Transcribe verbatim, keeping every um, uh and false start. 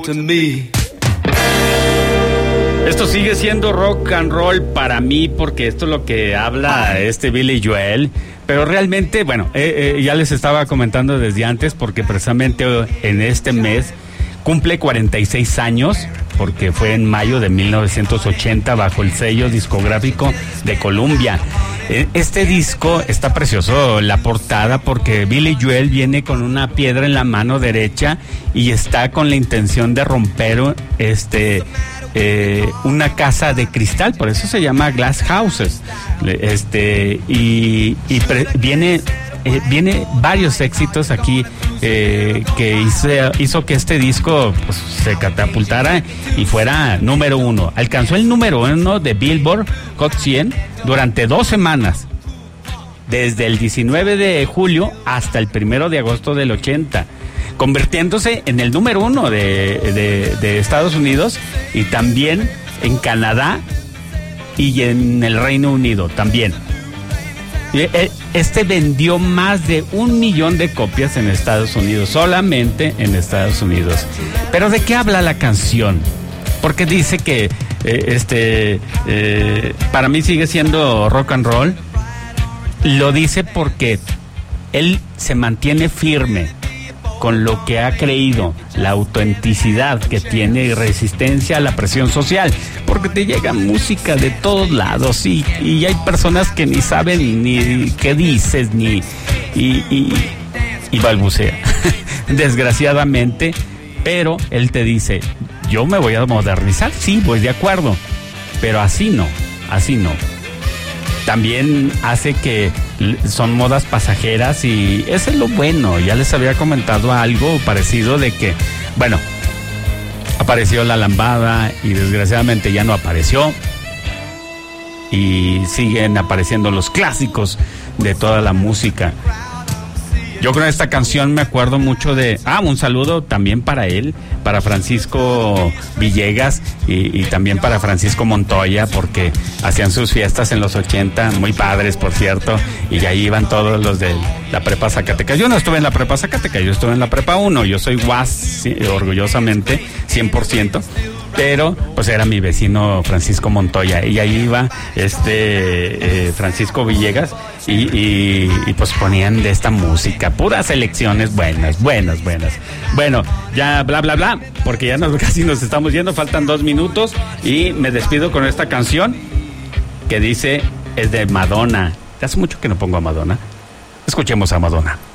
To me. Esto sigue siendo rock and roll para mí, porque esto es lo que habla este Billy Joel. Pero realmente, bueno, eh, eh, ya les estaba comentando desde antes, porque precisamente en este mes cumple cuarenta y seis años, porque fue en mayo de mil novecientos ochenta bajo el sello discográfico de Columbia. Este disco está precioso, la portada, porque Billy Joel viene con una piedra en la mano derecha y está con la intención de romper este eh, una casa de cristal, por eso se llama Glass Houses. Este y, y pre, viene eh, viene varios éxitos aquí eh, que hizo, hizo que este disco pues, se catapultara y fuera número uno. Alcanzó el número uno de Billboard Hot cien durante dos semanas, desde el diecinueve de julio hasta el primero de agosto del ochenta, convirtiéndose en el número uno de, de, de Estados Unidos, y también en Canadá y en el Reino Unido también. Este vendió más de un millón de copias en Estados Unidos, solamente en Estados Unidos. Pero ¿de qué habla la canción? Porque dice que eh, este eh, para mí sigue siendo rock and roll. Lo dice porque él se mantiene firme con lo que ha creído, la autenticidad que tiene y resistencia a la presión social, porque te llega música de todos lados y, y hay personas que ni saben ni qué dices ni y, y, y balbucea desgraciadamente, pero él te dice: yo me voy a modernizar, sí, voy de acuerdo, pero así no, así no. También hace que son modas pasajeras, y eso es lo bueno. Ya les había comentado algo parecido de que, bueno, apareció la lambada y desgraciadamente ya no apareció, y siguen apareciendo los clásicos de toda la música. Yo con esta canción me acuerdo mucho de... Ah, un saludo también para él, para Francisco Villegas y, y también para Francisco Montoya, porque hacían sus fiestas en los ochenta, muy padres, por cierto, y ahí iban todos los de la prepa Zacatecas. Yo no estuve en la prepa Zacatecas, yo estuve en la prepa uno, yo soy guas, sí, orgullosamente, cien por ciento, pero pues era mi vecino Francisco Montoya, y ahí iba este eh, Francisco Villegas, y, y, y pues ponían de esta música, puras selecciones buenas, buenas, buenas. Bueno, ya bla, bla, bla, porque ya nos, casi nos estamos yendo, faltan dos minutos, y me despido con esta canción que dice, es de Madonna. Hace mucho que no pongo a Madonna. Escuchemos a Madonna.